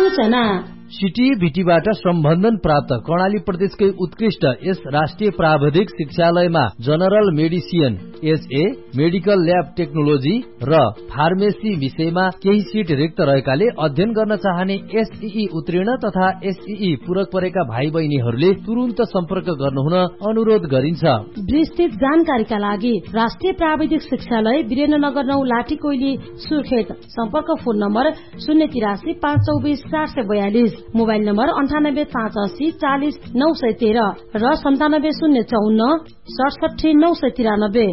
सूचना सिटिभिटीबाट सम्बन्धन प्राप्त कर्णाली प्रदेशकै उत्कृष्ट यस राष्ट्रिय प्राविधिक शिक्षालयमा general medicine SA, medical lab technology र फार्मेसी विषयमा केही सिट रिक्त रहेकाले अध्ययन गर्न चाहने एसईई उत्तीर्ण तथा एसईई पूरक परेका भाइ बहिनीहरूले तुरुन्त सम्पर्क गर्नुहुन अनुरोध गरिन्छ। विस्तृत जानकारीका लागि राष्ट्रिय प्राविधिक शिक्षालय वीरेन्द्रनगर 9 लाठी कोइली सुर्खेत। सम्पर्क फोन नम्बर 083 524 442, मोबाइल नम्बर 98 580 40 913 र 97 054 67 993।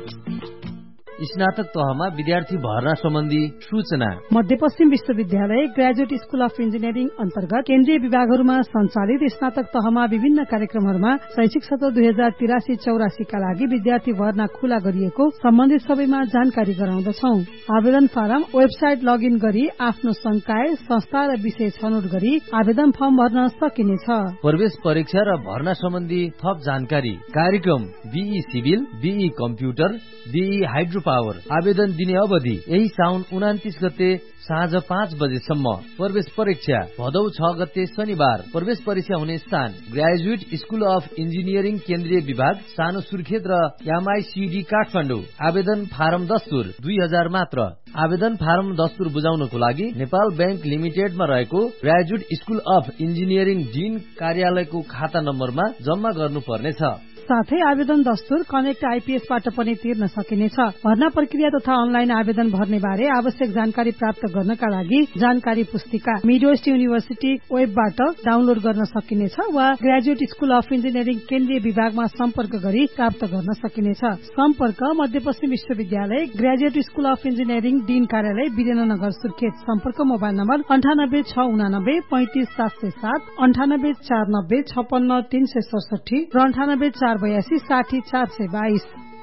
स्नातक तहमा विद्यार्थी भर्ना सम्बन्धी सूचना। मध्यपश्चिम विश्वविद्यालय ग्रेजुएट स्कुल अफ इन्जिनियरिङ अन्तर्गत केन्द्रीय विभागहरूमा सञ्चालित स्नातक तहमा विभिन्न कार्यक्रमहरूमा शैक्षिक सत्र 2083-84 का लागि विद्यार्थी भर्ना खुला गरिएको सम्बन्धित सबैमा जानकारी गराउँदछौ। आवेदन फारम वेबसाइट लगइन गरी आफ्नो संकाय, संस्था र विषय छनौट गरी आवेदन फर्म भर्न सकिनेछ। प्रवेश परीक्षा र भर्ना सम्बन्धी थप जानकारी। कार्यक्रम be civil, be computer, be hydro power. आवेदन दिने अवधि यही साउन 29 गते साँझ 5 बजेसम्म। प्रवेश परीक्षा भदौ 6 गते शनिबार। प्रवेश परीक्षा हुने स्थान ग्रेजुएट स्कुल अफ इन्जिनियरिङ केन्द्रीय विभाग, सानो सुर्खेत र एमआईसीडी काठमाडौँ। आवेदन फारम दस्तुर 2000 मात्र। आवेदन फारम दस्तुर बुझाउनको लागि नेपाल बैंक लिमिटेडमा रहेको graduate school of engineering dean कार्यालयको खाता नम्बरमा जम्मा गर्नुपर्नेछ। साथै आवेदन दस्तुर कनेक्ट आइपीएसबाट पनि तिर्न सकिनेछ। भर्ना प्रक्रिया तथा अनलाइन आवेदन भर्ने बारे आवश्यक जानकारी प्राप्त गर्नका लागि जानकारी पुस्तिका मिडवेस्ट युनिभर्सिटी वेबबाट डाउनलोड गर्न सकिनेछ वा ग्रेजुएट स्कुल अफ इन्जिनियरिङ केन्द्रीय विभागमा सम्पर्क गरी प्राप्त गर्न सकिनेछ। सम्पर्क मध्यपश्चिम विश्वविद्यालय graduate school of engineering dean कार्यालय वीरेन्द्रनगर सुर्खेत। सम्पर्क मोबाइल नम्बर 98 689 35 707, 98 490 56 367 र 98 482 60 422।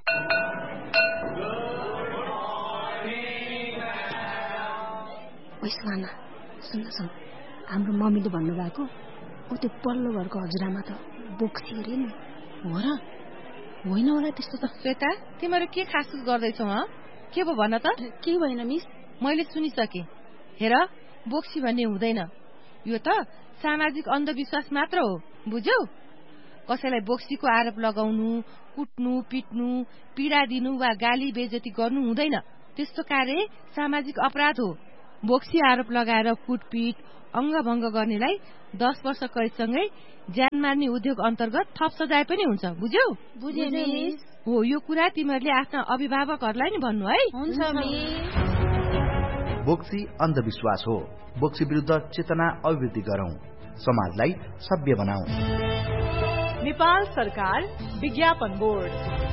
सुन सुन, हाम्रो मम्मीले भन्नुभएको ऊ त्यो पल्लो घरको हजुरआमा त बोक्सी अरे नि। हो र? होइन होला त्यस्तो त। श्वेता, तिमीहरू के खासुस गर्दैछौ? के पो भन त। के भएन मिस? मैले सुनिसके। हेर, बोक्सी भन्ने हुँदैन। यो त सामाजिक अन्धविश्वास मात्र हो, बुझ्यौ? कसैलाई बोक्सीको आरोप लगाउनु, कुट्नु, पिट्नु, पीडा दिनु वा गाली बेइज्जती गर्नु हुँदैन। त्यस्तो कार्य सामाजिक अपराध हो। बोक्सी आरोप लगाएर कुटपिट, अङ्गभङ्ग गर्नेलाई 10 वर्ष कैदसँगै ज्यान मार्ने उद्योग अन्तर्गत थप सजाय पनि हुन्छ, बुझ्यौ? बुझे मिस। हो, यो कुरा तिमीहरूले आफ्ना अभिभावकहरूलाई नि भन्नु है। हुन्छ मिस। बोक्सी अन्धविश्वास हो। बोक्सी विरुद्ध चेतना अभिवृद्धि गरौं, समाजलाई सभ्य बनाऊ। नेपाल सरकार विज्ञापन बोर्ड।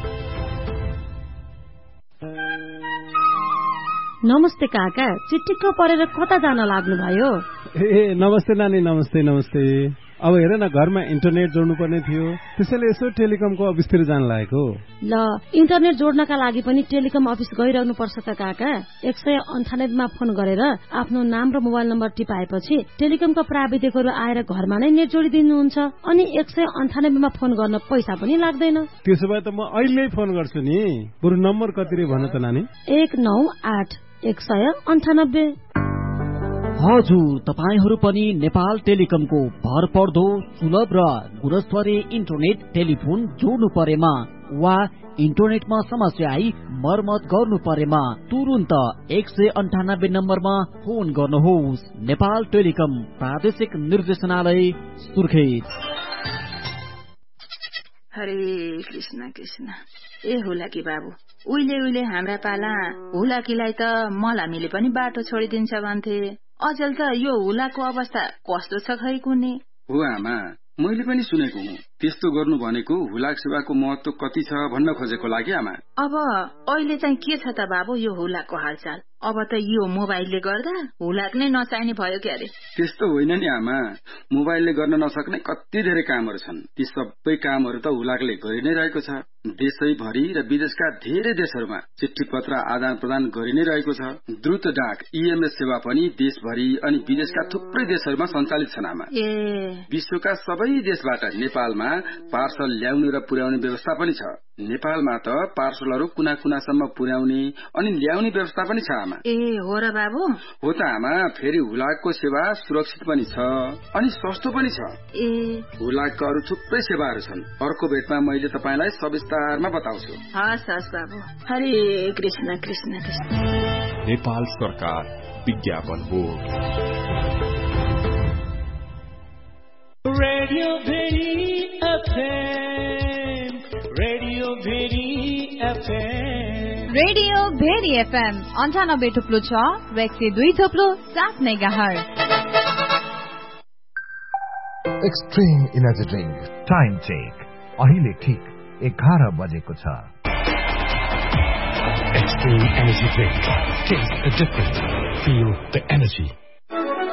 नमस्ते काका, चिटिक्क परेर कता जान लाग्नुभयो? ए नमस्ते नानी, नमस्ते नमस्ते। अब हेर न, घरमा इन्टरनेट जोड्नु पर्ने थियो, त्यसैले यसो टेलिकमको अफिसतिर जान लागेको। ल, इन्टरनेट जोड्नका लागि पनि टेलिकम अफिस गइरहनु पर्छ त काका। 198 मा फोन गरेर आफ्नो नाम र मोबाइल नम्बर टिपाएपछि टेलिकमका प्राविधिकहरू आएर घरमा नै नेट जोडिदिनुहुन्छ। अनि 198 मा फोन गर्न पैसा पनि लाग्दैन। त्यसो भए त म अहिले फोन गर्छु नि। बरु नम्बर कति रे भन त नानी? 198 198। हजुर, तपाईहरू पनि नेपाल टेलिकमको भर पर्दो सुलभ र गुणस्तरीय इन्टरनेट टेलिफोन जोड्नु परेमा वा इन्टरनेटमा समस्या आई मर्मत गर्नु परेमा तुरुन्त 198 नम्बरमा फोन गर्नुहोस्। नेपाल टेलिकम प्रादेशिक निर्देशनालय सुर्खेत। हरे कृष्ण कृष्ण। ए हुलाकी बाबु, उहिले हाम्रा पाला हुलाकीलाई त मलामीले पनि बाटो छोडिदिन्छ भन्थे। अचेल त यो हुलाको अवस्था कस्तो छ खै कुन्नी? हो आमा, मैले पनि सुनेको हुँ। त्यस्तो गर्नु भनेको हुलाक सेवाको महत्व कति छ भन्न खोजेको लागि आमा। अब अहिले चाहिँ के छ त बाबु यो हुलाकको हालचाल? अब त यो मोबाइलले गर्दा हुलाक नै नचाहिने भयो के अरे? त्यस्तो होइन नि आमा, मोबाइलले गर्न नसक्ने कति धेरै कामहरू छन्। ती सबै कामहरू त हुलाकले गरि नै रहेको छ। देशैभरि र विदेशका धेरै देशहरूमा चिठी पत्र आदान प्रदान गरि नै रहेको छ। द्रुत डाक EMS सेवा पनि देशभरि अनि विदेशका थुप्रै देशहरूमा सञ्चालित छन्। विश्वका सबै देशबाट नेपालमा पार्सल ल्याउने र पुर्याउने व्यवस्था पनि छ। नेपालमा त पार्सलहरू कुना कुनासम्म पुर्याउने अनि ल्याउने व्यवस्था पनि छ आमा। हो र बाबु? हो त आमा। फेरि हुलाकको सेवा सुरक्षित पनि छ अनि सस्तो पनि छ। हुलाकका अरू थुप्रै सेवाहरू छन्। अर्को भेटमा मैले तपाईलाई सविस्तारमा बताउँछु। हस् बाबु। हरे कृष्ण कृष्ण कृष्ण। नेपाल सरकार विज्ञापन board. Radio very FM, radio very FM, radio very FM 98.6 र 102.7 megahertz. Extreme energy drink time check अहिले ठीक 11 बजेको छ। Extreme energy drink. Taste the difference. Feel the energy.